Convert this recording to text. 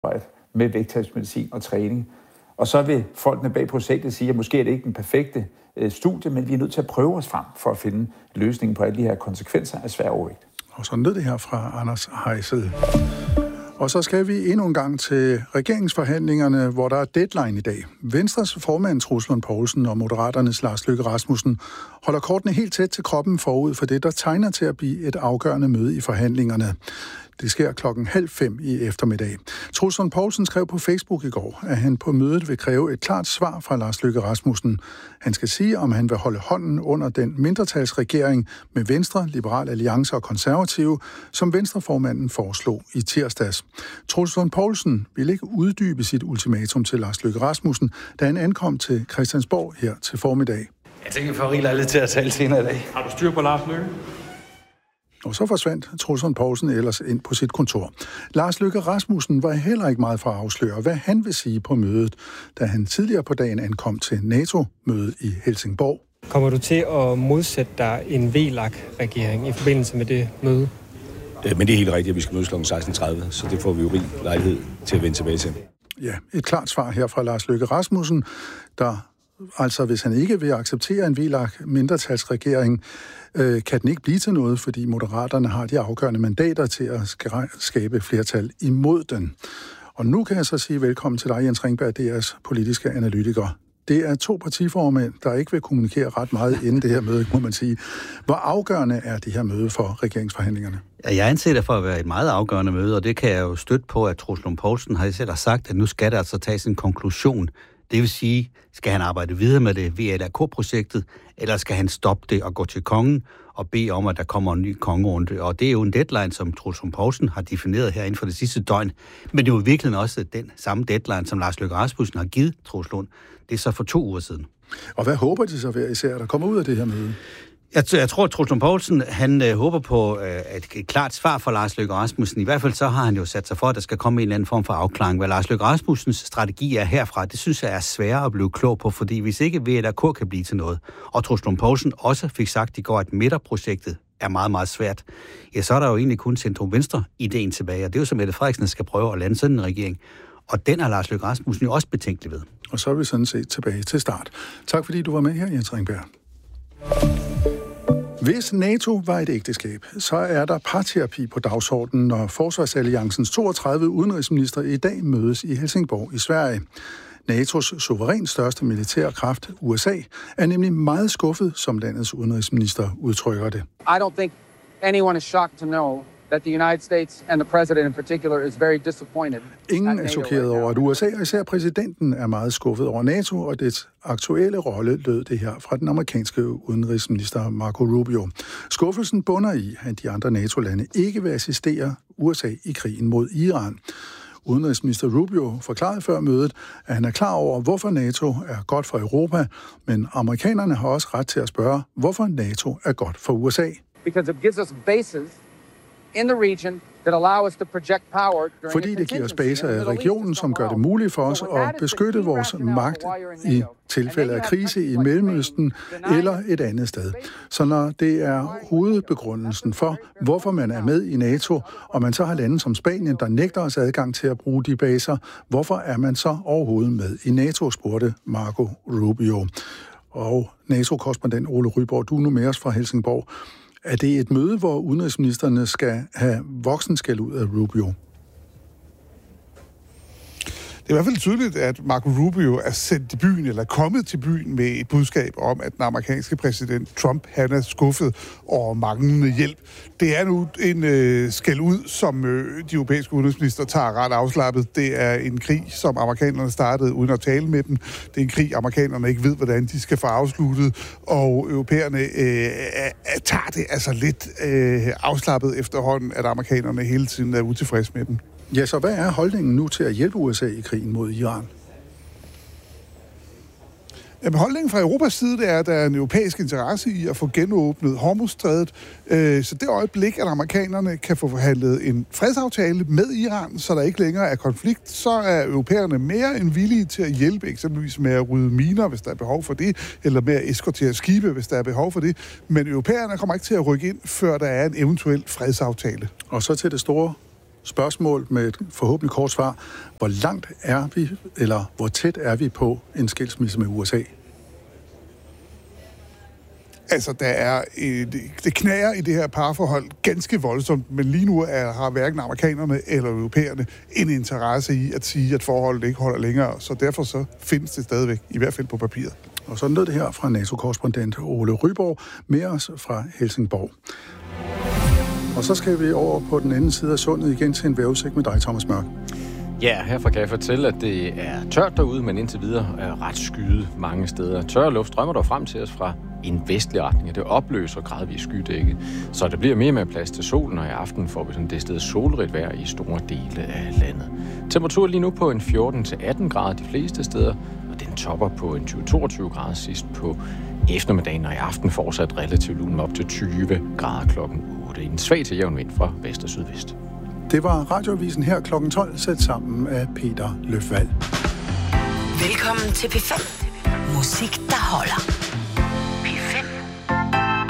med vægttabsmedicin og træning. Og så vil folkene bag projektet sige, at måske er det ikke den perfekte studie, men vi er nødt til at prøve os frem for at finde løsningen på alle de her konsekvenser af svær overvægt. Og så lød det her fra Anders Heisel. Og så skal vi endnu en gang til regeringsforhandlingerne, hvor der er deadline i dag. Venstres formand Troels Lund Poulsen og Moderaternes Lars Løkke Rasmussen holder kortene helt tæt til kroppen forud for det, der tegner til at blive et afgørende møde i forhandlingerne. Det sker 4:30 i eftermiddag. Troels Lund Poulsen skrev på Facebook i går, at han på mødet vil kræve et klart svar fra Lars Løkke Rasmussen. Han skal sige, om han vil holde hånden under den mindretalsregering med Venstre, Liberal Alliance og Konservative, som Venstreformanden foreslog i tirsdags. Troels Lund Poulsen ville ikke uddybe sit ultimatum til Lars Løkke Rasmussen, da han ankom til Christiansborg her til formiddag. Jeg tænker, vi får rigtig lejlighed til at tale senere i dag. Har du styr på Lars Løkke? Og så forsvandt Troels Lund Poulsen ellers ind på sit kontor. Lars Løkke Rasmussen var heller ikke meget for at afsløre, hvad han vil sige på mødet, da han tidligere på dagen ankom til NATO-mødet i Helsingborg. Kommer du til at modsætte dig en VLAK-regering i forbindelse med det møde? Men det er helt rigtigt, at vi skal mødes kl. 16:30, så det får vi jo rig lejlighed til at vende tilbage til. Ja, et klart svar her fra Lars Løkke Rasmussen, der altså, hvis han ikke vil acceptere en VLAK-mindretalsregering, kan den ikke blive til noget, fordi Moderaterne har de afgørende mandater til at skabe flertal imod den. Og nu kan jeg så sige velkommen til dig, Jens Ringberg, DR's politiske analytiker. Det er 2 partiformænd, der ikke vil kommunikere ret meget inden det her møde, må man sige. Hvor afgørende er det her møde for regeringsforhandlingerne? Jeg anser det for at være et meget afgørende møde, og det kan jeg jo støtte på, at Troels Lund Poulsen har selv sagt, at nu skal der altså tages en konklusion. Det vil sige, skal han arbejde videre med det VLAK-projektet, eller skal han stoppe det og gå til kongen og bede om, at der kommer en ny kongerunde? Og det er jo en deadline, som Troels Lund Poulsen har defineret her inden for det sidste døgn. Men det er jo virkelig også den samme deadline, som Lars Løkke Rasmussen har givet Troels Lund. Det er så for 2 uger siden. Og hvad håber de så hver især, der kommer ud af det her møde? Jeg tror, at Troels Lund Poulsen, han håber på et klart svar fra Lars Løkke Rasmussen. I hvert fald så har han jo sat sig for, at der skal komme en eller anden form for afklaring. Hvad Lars Løkke Rasmussens strategi er herfra, det synes jeg er sværere at blive klog på, fordi hvis ikke VLAK kan blive til noget, og Troels Lund Poulsen også fik sagt i går, at midterprojektet er meget, meget svært, ja, så er der jo egentlig kun centrum-venstre-ideen tilbage, og det er jo så Mette Frederiksen skal prøve at lande sådan en regering. Og den har Lars Løkke Rasmussen jo også betænkelig ved. Og så er vi sådan set tilbage til start. Tak fordi du var med her, Jens Ringberg. Hvis NATO var et ægteskab, så er der parterapi på dagsordenen, når Forsvarsalliancens 32 udenrigsminister i dag mødes i Helsingborg i Sverige. NATO's suverænt største militære kraft, USA, er nemlig meget skuffet, som landets udenrigsminister udtrykker det. I don't think anyone is shocked to know that the United States and the president in particular is very disappointed. Ingen er chokeret over, at USA og især præsidenten er meget skuffet over NATO og dets aktuelle rolle, lød det her fra den amerikanske udenrigsminister Marco Rubio. Skuffelsen bunder i, at de andre NATO-lande ikke vil assistere USA i krigen mod Iran. Udenrigsminister Rubio forklarede før mødet, at han er klar over, hvorfor NATO er godt for Europa, men amerikanerne har også ret til at spørge, hvorfor NATO er godt for USA. Because it gives us bases in the region that allow us to project power during fordi det giver os baser af regionen, som gør det muligt for os at beskytte vores magt i tilfælde af krise i Mellemøsten eller et andet sted. Så når det er hovedbegrundelsen for, hvorfor man er med i NATO, og man så har lande som Spanien, der nægter os adgang til at bruge de baser, hvorfor er man så overhovedet med i NATO, spurgte Marco Rubio. Og NATO-korrespondent Ole Ryborg, du er nu med os fra Helsingborg. Er det et møde, hvor udenrigsministerne skal have voksenskæld ud af Rubio? Det er i hvert fald tydeligt, at Marco Rubio er sendt til byen, eller er kommet til byen med et budskab om, at den amerikanske præsident Trump, han er skuffet over manglende hjælp. Det er nu en skæld ud, som de europæiske udenrigsminister tager ret afslappet. Det er en krig, som amerikanerne startede uden at tale med dem. Det er en krig, amerikanerne ikke ved, hvordan de skal få afsluttet, og europæerne tager det altså lidt afslappet efterhånden, at amerikanerne hele tiden er utilfredse med dem. Ja, så hvad er holdningen nu til at hjælpe USA i krigen mod Iran? Jamen, holdningen fra Europas side, det er, at der er en europæisk interesse i at få genåbnet Hormuzstrædet. Så det øjeblik, at amerikanerne kan få forhandlet en fredsaftale med Iran, så der ikke længere er konflikt, så er europæerne mere end villige til at hjælpe, eksempelvis med at rydde miner, hvis der er behov for det, eller med at eskortere skibe, hvis der er behov for det. Men europæerne kommer ikke til at rykke ind, før der er en eventuel fredsaftale. Og så til det store spørgsmål med et forhåbentlig kort svar. Hvor langt er vi, eller hvor tæt er vi på en skilsmisse med USA? Altså, det knager i det her parforhold ganske voldsomt, men lige nu har hverken amerikanerne eller europæerne en interesse i at sige, at forholdet ikke holder længere, så derfor så findes det stadigvæk, i hvert fald på papiret. Og så lød det her fra NATO-korrespondent Ole Ryborg med os fra Helsingborg. Og så skal vi over på den anden side af sundet igen til en vejrudsigt med dig, Thomas Mørk. Ja, herfra kan jeg fortælle, at det er tørt derude, men indtil videre er ret skyet mange steder. Tørre luft strømmer der frem til os fra en vestlig retning, og det opløser gradvist skydækket. Så der bliver mere og mere plads til solen, og i aften får vi sådan det sted solrigt vejr i store dele af landet. Temperatur lige nu på en 14-18 grader de fleste steder, og den topper på en 20-22 grader sidst på eftermiddagen, og i aften fortsat relativt lun op til 20 grader klokken 8. En svag til jævn vind fra vest og sydvest. Det var Radioavisen her kl. 12, sat sammen af Peter Løfvald. Velkommen til P5. Musik, der holder.